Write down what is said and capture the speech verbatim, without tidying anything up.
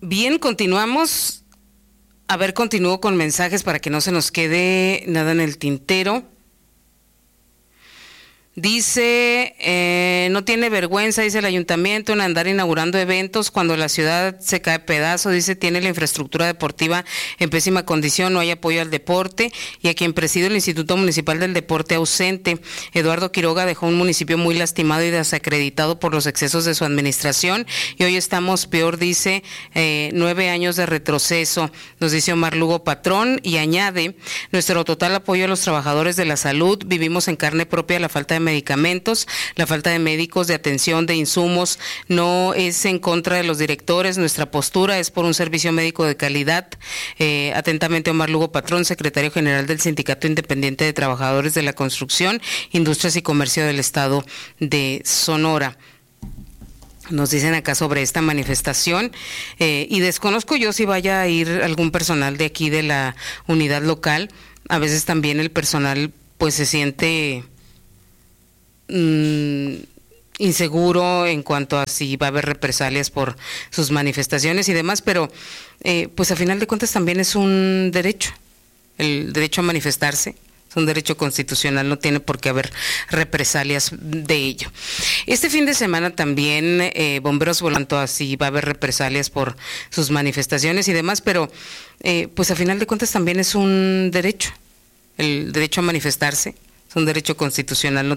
Bien, continuamos. A ver, continúo con mensajes para que no se nos quede nada en el tintero. Dice, eh, no tiene vergüenza, dice el ayuntamiento, en andar inaugurando eventos cuando la ciudad se cae a pedazos. Dice, tiene la infraestructura deportiva en pésima condición, no hay apoyo al deporte, y a quien preside el Instituto Municipal del Deporte ausente. Eduardo Quiroga dejó un municipio muy lastimado y desacreditado por los excesos de su administración, y hoy estamos peor, dice, eh, nueve años de retroceso, nos dice Omar Lugo Patrón, y añade, nuestro total apoyo a los trabajadores de la salud, vivimos en carne propia la falta de medicamentos, la falta de médicos, de atención, de insumos. No es en contra de los directores, nuestra postura es por un servicio médico de calidad. Eh, atentamente, Omar Lugo Patrón, secretario general del Sindicato Independiente de Trabajadores de la Construcción, Industrias y Comercio del Estado de Sonora. Nos dicen acá sobre esta manifestación, eh, y desconozco yo si vaya a ir algún personal de aquí de la unidad local. A veces también el personal pues se siente inseguro en cuanto a si va a haber represalias por sus manifestaciones y demás, pero eh, pues a final de cuentas también es un derecho, el derecho a manifestarse, es un derecho constitucional, no tiene por qué haber represalias de ello. Este fin de semana también eh, Bomberos Volando, así va a haber represalias por sus manifestaciones y demás, pero eh, pues a final de cuentas también es un derecho, el derecho a manifestarse, es un derecho constitucional, no